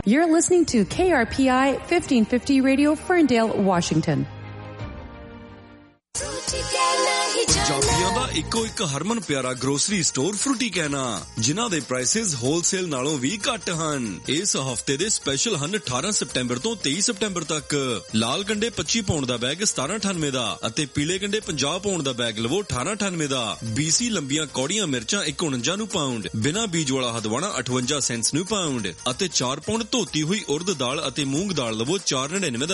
You're listening to KRPI 1550 Radio, Ferndale, Washington. ਪੰਜਾਬੀਆਂ ਦਾ ਇੱਕੋ ਇੱਕ ਹਰਮਨ ਪਿਆਰਾ ਗਰੋਸਰੀ ਸਟੋਰ ਫਰੂਟੀ ਕਹਿਣਾ, ਜਿਨ੍ਹਾਂ ਦੇ ਪ੍ਰਾਈਸਿਸ ਹੋਲਸੇਲ ਨਾਲੋਂ ਵੀ ਘੱਟ ਹਨ। ਇਸ ਹਫਤੇ ਦੇ ਸਪੈਸ਼ਲ ਹਨ 18 ਸਤੰਬਰ ਤੋਂ 23 ਸਤੰਬਰ ਤੱਕ। ਲਾਲ ਗੰਡੇ 25 ਪਾਉਂਡ ਦਾ ਬੈਗ 1798 ਦਾ ਅਤੇ ਪੀਲੇ ਗੰਡੇ 50 ਪਾਉਂਡ ਦਾ ਬੈਗ ਲਵੋ 1898 ਦਾ। BC ਲੰਬੀਆਂ ਕੌੜੀਆਂ ਮਿਰਚਾਂ 149 ਨੂੰ ਪਾਉਂਡ, ਬਿਨਾਂ ਬੀਜ ਵਾਲਾ ਹਦਵਾਣਾ 58 ਸੈਂਟਸ ਨੂੰ ਪਾਉਂਡ ਅਤੇ 4 ਪਾਉਂਡ ਧੋਤੀ ਹੋਈ ਉੜਦ ਦਾਲ ਅਤੇ ਮੂੰਗ ਦਾਲ ਲਵੋ 499 ਦਾ